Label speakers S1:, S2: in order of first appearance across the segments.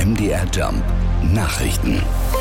S1: MDR Jump Nachrichten.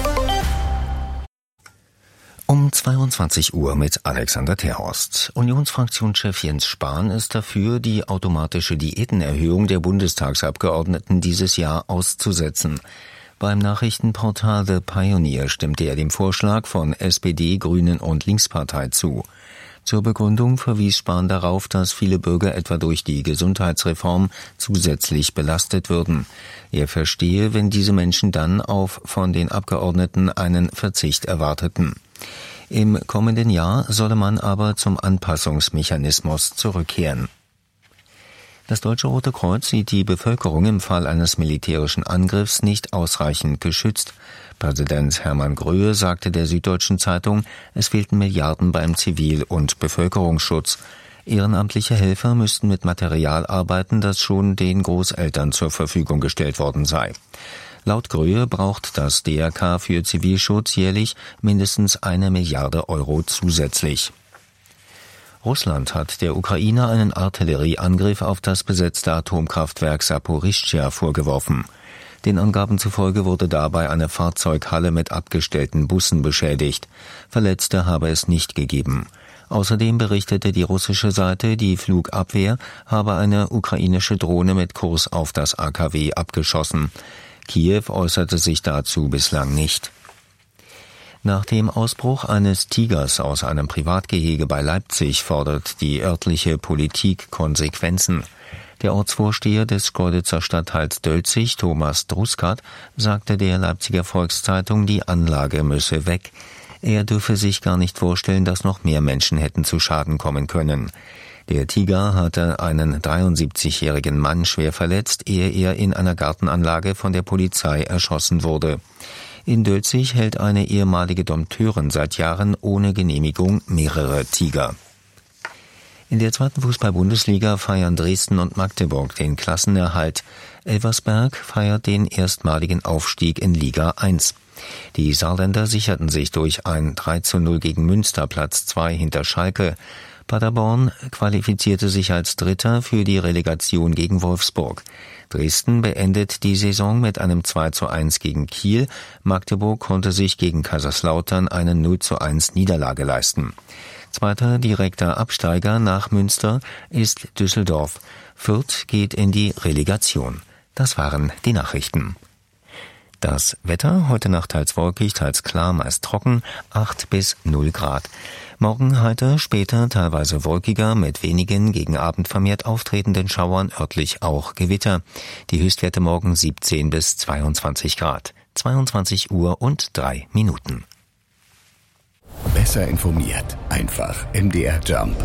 S2: Um 22 Uhr mit Alexander Terhorst. Unionsfraktionschef Jens Spahn ist dafür, die automatische Diätenerhöhung der Bundestagsabgeordneten dieses Jahr auszusetzen. Beim Nachrichtenportal The Pioneer stimmte er dem Vorschlag von SPD, Grünen und Linkspartei zu. Zur Begründung verwies Spahn darauf, dass viele Bürger etwa durch die Gesundheitsreform zusätzlich belastet würden. Er verstehe, wenn diese Menschen dann auf von den Abgeordneten einen Verzicht erwarteten. Im kommenden Jahr solle man aber zum Anpassungsmechanismus zurückkehren. Das Deutsche Rote Kreuz sieht die Bevölkerung im Fall eines militärischen Angriffs nicht ausreichend geschützt. Präsident Hermann Gröhe sagte der Süddeutschen Zeitung, es fehlten Milliarden beim Zivil- und Bevölkerungsschutz. Ehrenamtliche Helfer müssten mit Material arbeiten, das schon den Großeltern zur Verfügung gestellt worden sei. Laut Gröhe braucht das DRK für Zivilschutz jährlich mindestens 1 Milliarde Euro zusätzlich. Russland hat der Ukraine einen Artillerieangriff auf das besetzte Atomkraftwerk Saporischschja vorgeworfen. Den Angaben zufolge wurde dabei eine Fahrzeughalle mit abgestellten Bussen beschädigt. Verletzte habe es nicht gegeben. Außerdem berichtete die russische Seite, die Flugabwehr habe eine ukrainische Drohne mit Kurs auf das AKW abgeschossen. Kiew äußerte sich dazu bislang nicht. Nach dem Ausbruch eines Tigers aus einem Privatgehege bei Leipzig fordert die örtliche Politik Konsequenzen. Der Ortsvorsteher des Schkeuditzer Stadtteils Dölzig, Thomas Druskat, sagte der Leipziger Volkszeitung, die Anlage müsse weg. Er dürfe sich gar nicht vorstellen, dass noch mehr Menschen hätten zu Schaden kommen können. Der Tiger hatte einen 73-jährigen Mann schwer verletzt, ehe er in einer Gartenanlage von der Polizei erschossen wurde. In Dölzig hält eine ehemalige Dompteurin seit Jahren ohne Genehmigung mehrere Tiger. In der 2. Fußball-Bundesliga feiern Dresden und Magdeburg den Klassenerhalt. Elversberg feiert den erstmaligen Aufstieg in Liga 1. Die Saarländer sicherten sich durch ein 3:0 gegen Münster Platz 2 hinter Schalke. Paderborn qualifizierte sich als Dritter für die Relegation gegen Wolfsburg. Dresden beendet die Saison mit einem 2:1 gegen Kiel. Magdeburg konnte sich gegen Kaiserslautern eine 0:1 Niederlage leisten. Zweiter direkter Absteiger nach Münster ist Düsseldorf. Fürth geht in die Relegation. Das waren die Nachrichten. Das Wetter, heute Nacht teils wolkig, teils klar, meist trocken, 8 bis 0 Grad. Morgen heiter, später teilweise wolkiger, mit wenigen gegen Abend vermehrt auftretenden Schauern, örtlich auch Gewitter. Die Höchstwerte morgen 17 bis 22 Grad. 22 Uhr und 3 Minuten.
S1: Besser informiert, einfach MDR Jump.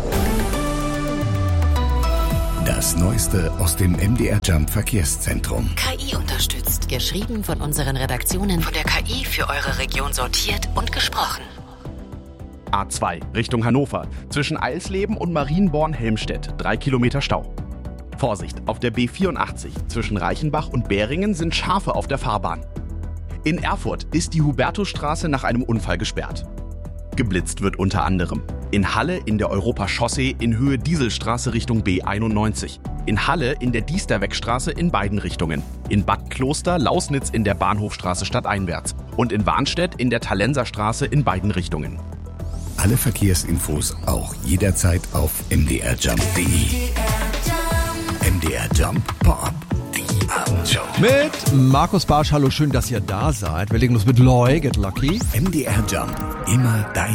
S1: Das Neueste aus dem MDR Jump Verkehrszentrum.
S3: KI unterstützt. Geschrieben von unseren Redaktionen. Von der KI für eure Region sortiert und gesprochen.
S4: A2 Richtung Hannover. Zwischen Eilsleben und Marienborn-Helmstedt. 3 Kilometer Stau. Vorsicht, auf der B84 zwischen Reichenbach und Beringen sind Schafe auf der Fahrbahn. In Erfurt ist die Hubertusstraße nach einem Unfall gesperrt. Geblitzt wird unter anderem in Halle in der Europachaussee in Höhe Dieselstraße Richtung B91. In Halle in der Diesterwegstraße in beiden Richtungen. In Bad Kloster, Lausnitz in der Bahnhofstraße stadteinwärts. Und in Warnstedt in der Talenserstraße in beiden Richtungen.
S1: Alle Verkehrsinfos auch jederzeit auf mdrjump.de. MDR Jump Pop. Die Abendshow.
S5: Mit Markus Barsch, hallo, schön, dass ihr da seid. Wir legen uns mit Loy, Get Lucky.
S1: MDR Jump, immer dein